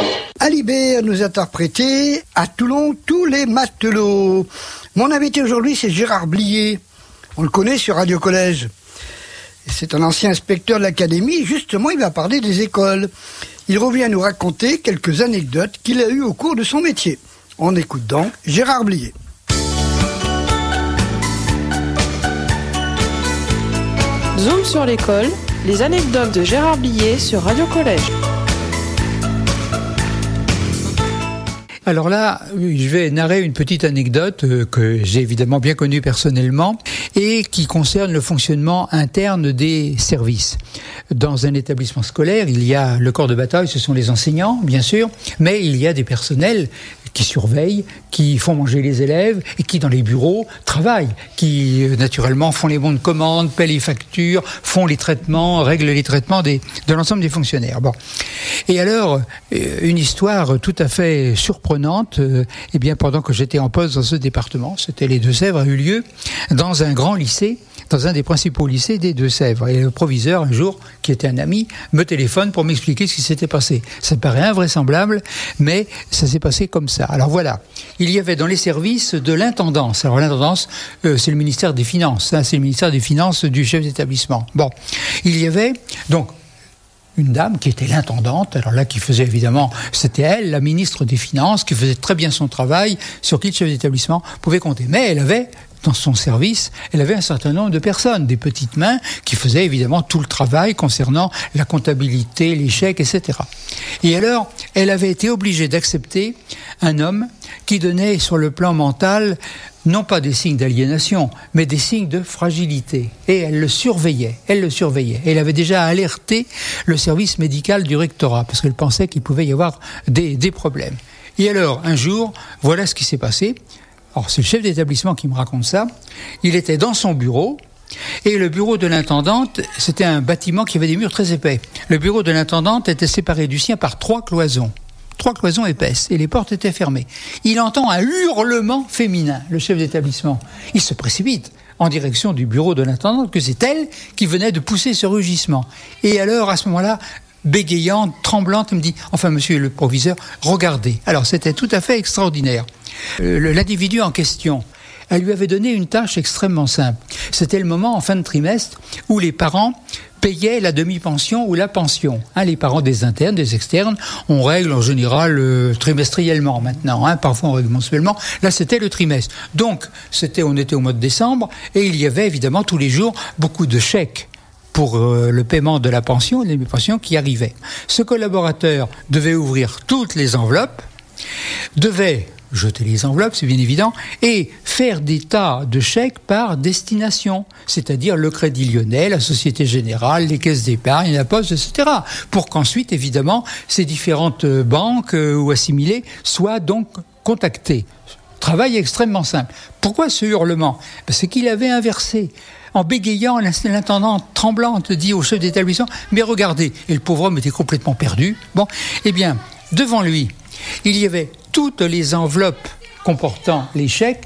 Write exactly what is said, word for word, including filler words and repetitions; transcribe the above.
Alibert nous interprétait à Toulon tous les matelots. Mon invité aujourd'hui, c'est Gérard Blier. On le connaît sur Radio Collège. C'est un ancien inspecteur de l'académie. Justement, il va parler des écoles. Il revient nous raconter quelques anecdotes qu'il a eues au cours de son métier. On écoute donc Gérard Blier. Zoom sur l'école, les anecdotes de Gérard Blier sur Radio Collège. Alors là, je vais narrer une petite anecdote que j'ai évidemment bien connue personnellement et qui concerne le fonctionnement interne des services. Dans un établissement scolaire, il y a le corps de bataille, ce sont les enseignants, bien sûr, mais il y a des personnels qui surveillent, qui font manger les élèves et qui, dans les bureaux, travaillent, qui, naturellement, font les bons de commande, paient les factures, font les traitements, règlent les traitements des, de l'ensemble des fonctionnaires. Bon. Et alors, une histoire tout à fait surprenante, euh, eh bien, pendant que j'étais en poste dans ce département, c'était les Deux-Sèvres, a eu lieu dans un grand lycée, dans un des principaux lycées des Deux-Sèvres. Et le proviseur, un jour, qui était un ami, me téléphone pour m'expliquer ce qui s'était passé. Ça paraît invraisemblable, mais ça s'est passé comme ça. Alors voilà, il y avait dans les services de l'intendance. Alors l'intendance, euh, c'est le ministère des Finances, hein, c'est le ministère des Finances du chef d'établissement. Bon, il y avait donc une dame qui était l'intendante, alors là qui faisait évidemment, c'était elle, la ministre des Finances, qui faisait très bien son travail, sur qui le chef d'établissement pouvait compter. Mais elle avait dans son service, elle avait un certain nombre de personnes, des petites mains, qui faisaient évidemment tout le travail concernant la comptabilité, les chèques, et cetera. Et alors, elle avait été obligée d'accepter un homme qui donnait sur le plan mental, non pas des signes d'aliénation, mais des signes de fragilité. Et elle le surveillait, elle le surveillait. Elle avait déjà alerté le service médical du rectorat, parce qu'elle pensait qu'il pouvait y avoir des, des problèmes. Et alors, un jour, voilà ce qui s'est passé. Alors, c'est le chef d'établissement qui me raconte ça. Il était dans son bureau, et le bureau de l'intendante, c'était un bâtiment qui avait des murs très épais. Le bureau de l'intendante était séparé du sien par trois cloisons. Trois cloisons épaisses, et les portes étaient fermées. Il entend un hurlement féminin, le chef d'établissement. Il se précipite en direction du bureau de l'intendante, que c'est elle qui venait de pousser ce rugissement. Et alors, à ce moment-là, bégayante, tremblante, elle me dit « Enfin, monsieur le proviseur, regardez ». Alors, c'était tout à fait extraordinaire. Euh, l'individu en question, elle lui avait donné une tâche extrêmement simple. C'était le moment, en fin de trimestre, où les parents payaient la demi-pension ou la pension. Hein, les parents des internes, des externes, on règle en général euh, trimestriellement maintenant, hein, parfois on règle mensuellement. Là, c'était le trimestre. Donc, c'était, on était au mois de décembre, et il y avait évidemment tous les jours beaucoup de chèques pour euh, le paiement de la pension et des pensions qui arrivaient. Ce collaborateur devait ouvrir toutes les enveloppes, devait jeter les enveloppes, c'est bien évident, et faire des tas de chèques par destination, c'est-à-dire le Crédit Lyonnais, la Société Générale, les caisses d'épargne, la Poste, et cetera, pour qu'ensuite, évidemment, ces différentes banques euh, ou assimilées soient donc contactées. Travail extrêmement simple. Pourquoi ce hurlement ? C'est qu'il avait inversé. En bégayant, l'intendante tremblante dit au chef d'établissement « Mais regardez !» Et le pauvre homme était complètement perdu. Bon, eh bien, devant lui, il y avait toutes les enveloppes comportant les chèques